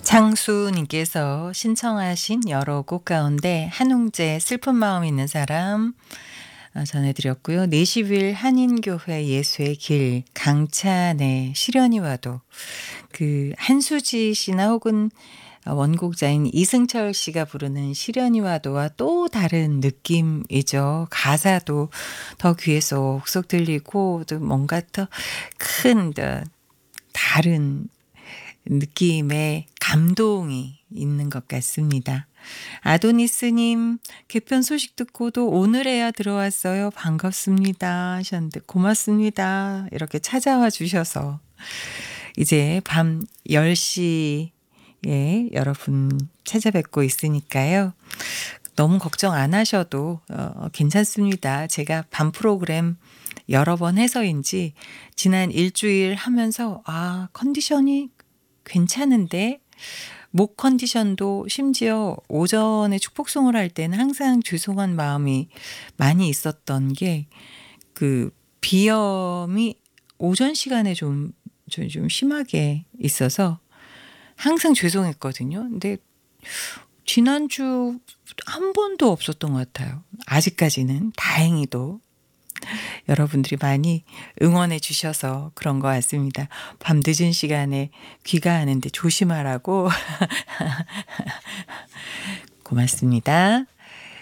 장수님께서 신청하신 여러 곡 가운데 한웅재 슬픈 마음 있는 사람 전해드렸고요. 내시빌 한인교회 예수의 길, 강찬의 시련이 와도 그 한수지 씨나 혹은 원곡자인 이승철 씨가 부르는 시련이 와도와 또 다른 느낌이죠. 가사도 더 귀에 쏙쏙 들리고 또 뭔가 더 큰 다른 느낌의 감동이 있는 것 같습니다. 아도니스님, 개편 소식 듣고도 오늘에야 들어왔어요. 반갑습니다. 하셨는데, 고맙습니다. 이렇게 찾아와 주셔서. 이제 밤 10시에 여러분 찾아뵙고 있으니까요. 너무 걱정 안 하셔도 괜찮습니다. 제가 밤 프로그램 여러 번 해서인지 지난 일주일 하면서 컨디션이 괜찮은데 목 컨디션도 심지어 오전에 축복송을 할 때는 항상 죄송한 마음이 많이 있었던 게 그 비염이 오전 시간에 좀 심하게 있어서 항상 죄송했거든요. 근데 지난주 한 번도 없었던 것 같아요. 아직까지는 다행히도. 여러분들이 많이 응원해 주셔서 그런 것 같습니다. 밤 늦은 시간에 귀가하는데 조심하라고 고맙습니다.